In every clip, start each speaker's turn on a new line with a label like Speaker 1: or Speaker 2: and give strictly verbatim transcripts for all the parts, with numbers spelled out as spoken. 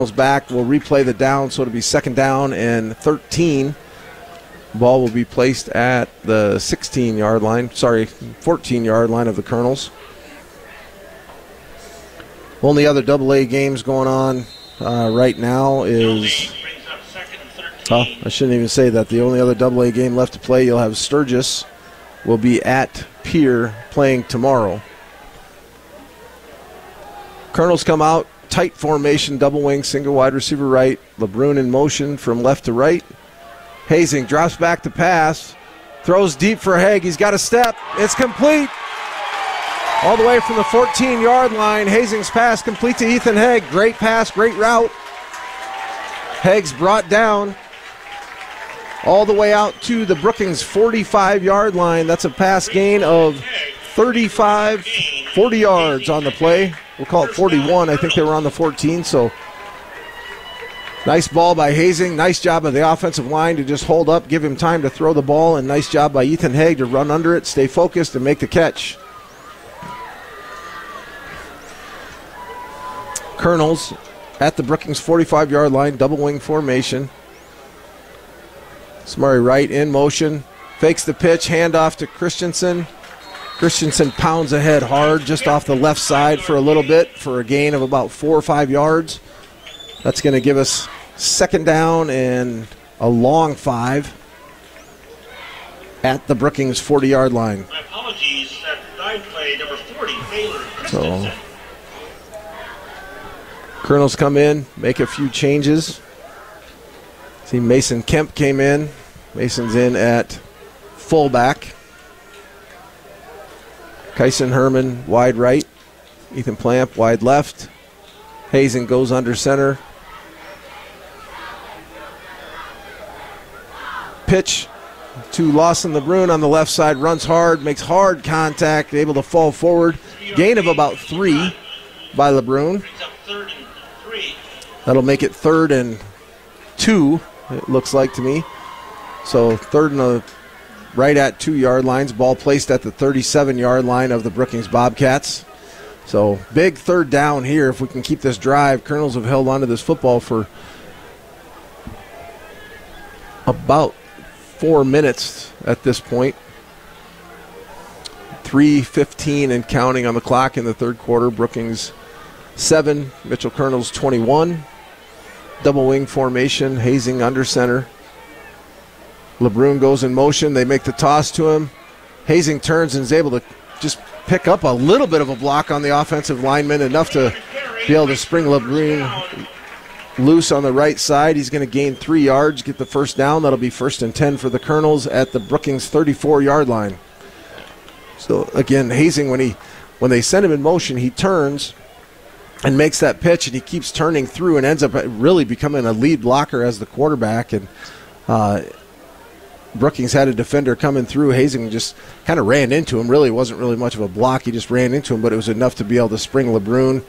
Speaker 1: back. We'll replay the down, so it'll be second down and thirteen. Ball will be placed at the sixteen-yard line. Sorry, fourteen-yard line of the Colonels. Only other double A games going on uh, right now is... Oh, I shouldn't even say that. The only other double A game left to play, you'll have Sturgis will be at Pier playing tomorrow. Colonels come out, tight formation, double wing, single wide receiver right. LeBrun in motion from left to right. Hazing drops back to pass, throws deep for Haig. He's got a step. It's complete. All the way from the fourteen-yard line. Hazing's pass complete to Ethan Haig. Great pass, great route. Haig's brought down all the way out to the Brookings forty-five-yard line. That's a pass gain of thirty-five, forty yards on the play. We'll call it forty-one. I think they were on the fourteen, so nice ball by Hazing. Nice job of the offensive line to just hold up, give him time to throw the ball, and nice job by Ethan Haig to run under it, stay focused, and make the catch. Colonels at the Brookings forty-five-yard line, double wing formation. Samari Wright in motion, fakes the pitch, handoff to Christensen. Christensen pounds ahead hard just off the left side for a little bit for a gain of about four or five yards. That's going to give us second down and a long five at the Brookings forty-yard line.
Speaker 2: My apologies, that line play number forty, Baylor
Speaker 1: So,
Speaker 2: Christensen.
Speaker 1: Colonels come in, make a few changes. See, Mason Kemp came in. Mason's in at fullback. Kyson Herman wide right. Ethan Plamp wide left. Hazing goes under center. Pitch to Lawson LeBrun on the left side. Runs hard, makes hard contact, able to fall forward. Gain of about three by LeBrun. That'll make it third and two, it looks like to me. So third and a right at two-yard lines. Ball placed at the thirty-seven-yard line of the Brookings Bobcats. So big third down here if we can keep this drive. Colonels have held on to this football for about four minutes at this point. three fifteen and counting on the clock in the third quarter. Brookings seven, Mitchell Colonels twenty-one. Double wing formation, Hazing under center. LeBrun goes in motion. They make the toss to him. Hazing turns and is able to just pick up a little bit of a block on the offensive lineman, enough to be able to spring LeBrun loose on the right side. He's going to gain three yards, get the first down. That'll be first and ten for the Colonels at the Brookings thirty-four-yard line. So, again, Hazing, when he when they send him in motion, he turns and makes that pitch, and he keeps turning through and ends up really becoming a lead blocker as the quarterback. And uh, Brookings had a defender coming through. Hazing just kind of ran into him. Really wasn't really much of a block. He just ran into him, but it was enough to be able to spring LeBrun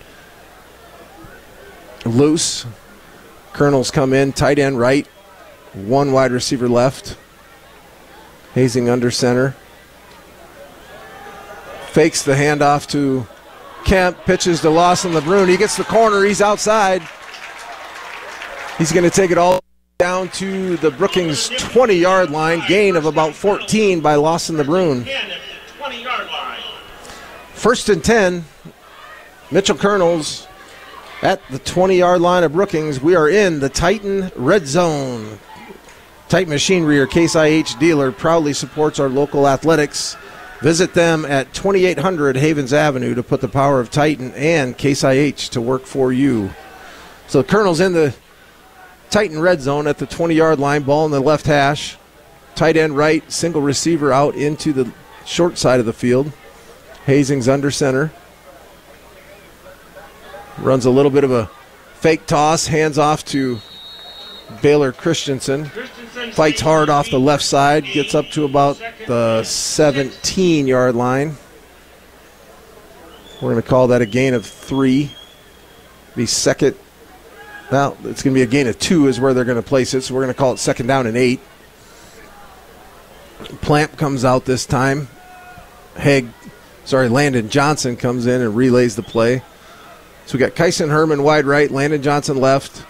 Speaker 1: loose. Colonels come in, tight end right, one wide receiver left. Hazing under center. Fakes the handoff to Kemp, pitches to Lawson LeBrun. He gets the corner. He's outside. He's going to take it all down to the Brookings twenty-yard line. Gain of about fourteen by Lawson LeBrun. First and ten. Mitchell Colonels at the twenty-yard line of Brookings. We are in the Titan red zone. Titan Machinery, or Case I H dealer, proudly supports our local athletics. Visit them at twenty-eight hundred Havens Avenue to put the power of Titan and Case I H to work for you. So Colonel's in the Titan red zone at the twenty-yard line. Ball in the left hash. Tight end right, single receiver out into the short side of the field. Hazing's under center. Runs a little bit of a fake toss. Hands off to Baylor Christensen. Fights hard off the left side. Gets up to about the seventeen-yard line. We're going to call that a gain of three. Be second. Well, it's going to be a gain of two is where they're going to place it. So we're going to call it second down and eight. Plamp comes out this time. Haig, sorry, Landon Johnson comes in and relays the play. So we got Kyson Herman wide right, Landon Johnson left.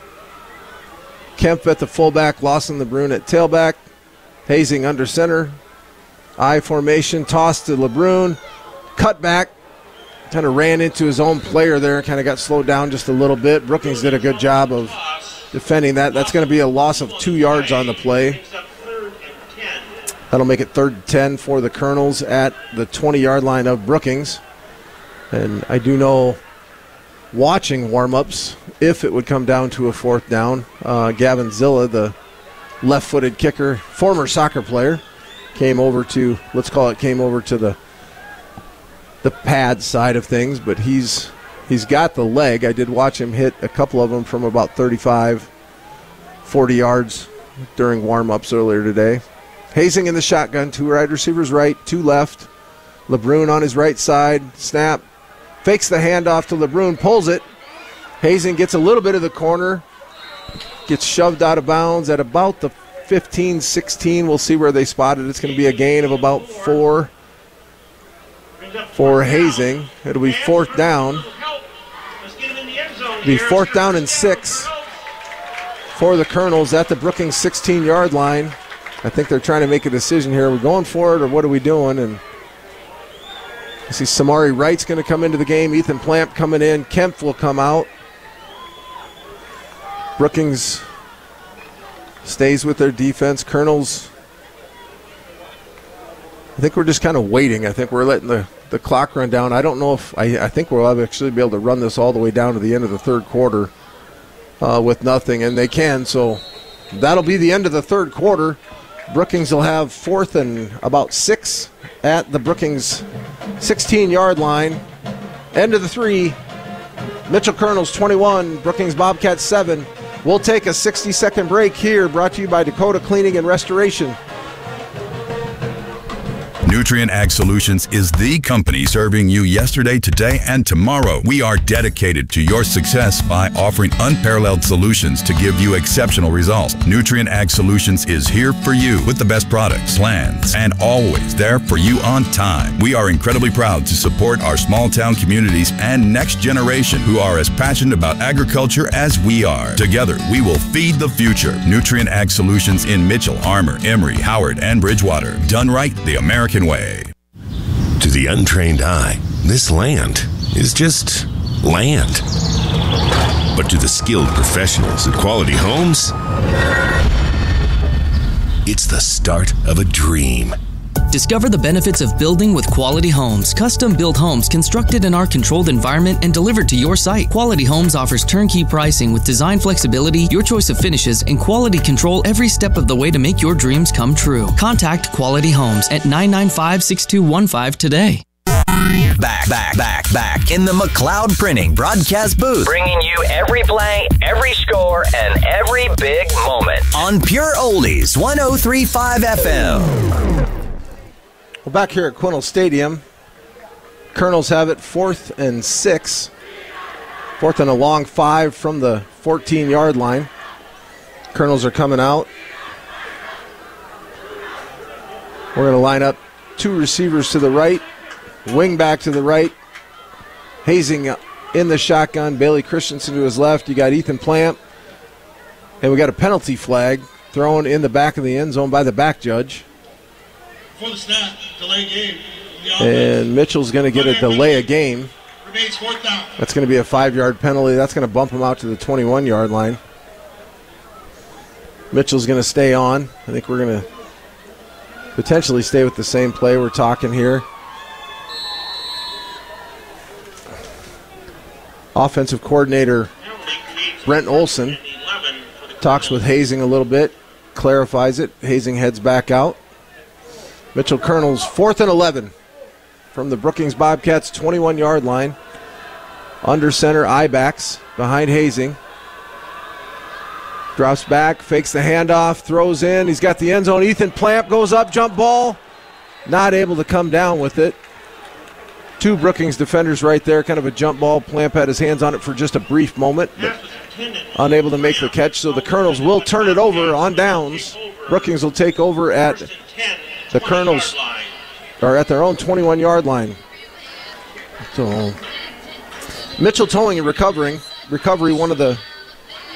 Speaker 1: Kemp at the fullback, Lawson LeBrun at tailback. Hazing under center. I formation, toss to LeBrun. Cut back. Kind of ran into his own player there. Kind of got slowed down just a little bit. Brookings did a good job of defending that. That's going to be a loss of two yards on the play. That'll make it third and ten for the Colonels at the twenty-yard line of Brookings. And I do know, watching warm-ups, if it would come down to a fourth down, uh, Gavin Zilla, the left-footed kicker, former soccer player, came over to, let's call it, came over to the the pad side of things, but he's he's got the leg. I did watch him hit a couple of them from about thirty-five, forty yards during warm-ups earlier today. Hazing in the shotgun, two wide receivers right, two left. LeBrun on his right side, snap, fakes the handoff to LeBrun, pulls it. Hazing gets a little bit of the corner, gets shoved out of bounds at about the fifteen, sixteen. We'll see where they spot it. It's going to be a gain of about four for Hazing. It'll be fourth down. It'll be fourth down and six for the Colonels at the Brookings sixteen-yard line. I think they're trying to make a decision here. Are we going for it or what are we doing? And I see Samari Wright's going to come into the game. Ethan Plamp coming in. Kemp will come out. Brookings stays with their defense. Colonels, I think we're just kind of waiting. I think we're letting the, the clock run down. I don't know if, I, I think we'll actually be able to run this all the way down to the end of the third quarter uh, with nothing, and they can. So that'll be the end of the third quarter. Brookings will have fourth and about six at the Brookings sixteen-yard line. End of the three. Mitchell Colonels twenty-one, Brookings Bobcats seven. We'll take a sixty-second break here, brought to you by Dakota Cleaning and Restoration.
Speaker 3: Nutrien Ag Solutions is the company serving you yesterday, today, and tomorrow. We are dedicated to your success by offering unparalleled solutions to give you exceptional results. Nutrien Ag Solutions is here for you with the best products, plans, and always there for you on time. We are incredibly proud to support our small town communities and next generation who are as passionate about agriculture as we are. Together, we will feed the future. Nutrien Ag Solutions in Mitchell, Armour, Emory, Howard, and Bridgewater. Done right the American way.
Speaker 4: To the untrained eye, this land is just land. But to the skilled professionals at Quality Homes, it's the start of a dream.
Speaker 5: Discover the benefits of building with Quality Homes. Custom-built homes constructed in our controlled environment and delivered to your site. Quality Homes offers turnkey pricing with design flexibility, your choice of finishes, and quality control every step of the way to make your dreams come true. Contact Quality Homes at nine nine five, six two one five today.
Speaker 6: Back, back, back, back in the McLeod Printing broadcast booth, bringing you every play, every score, and every big moment on Pure Oldies one oh three point five F M.
Speaker 1: Well, back here at Quinnell Stadium, Colonels have it fourth and six. Fourth and a long five from the fourteen-yard line. Colonels are coming out. We're going to line up two receivers to the right, wing back to the right. Hazing in the shotgun, Bailey Christensen to his left. You got Ethan Plamp. And we got a penalty flag thrown in the back of the end zone by the back judge.
Speaker 2: For the snap, delay game.
Speaker 1: And Mitchell's going to get a delay of game. That's going to be a five-yard penalty. That's going to bump him out to the twenty-one-yard line. Mitchell's going to stay on. I think we're going to potentially stay with the same play we're talking here. Offensive coordinator Brent Olson talks with Hazing a little bit, clarifies it. Hazing heads back out. Mitchell Colonels fourth and eleven from the Brookings Bobcats twenty-one-yard line. Under center, I-backs behind Hazing. Drops back, fakes the handoff, throws in. He's got the end zone. Ethan Plamp goes up, jump ball. Not able to come down with it. Two Brookings defenders right there, kind of a jump ball. Plamp had his hands on it for just a brief moment, but unable to make the catch. So the Colonels will turn it over on downs. Brookings will take over at the Colonels are at their own twenty-one-yard line. So Mitchell towing and recovering. Recovery, one of the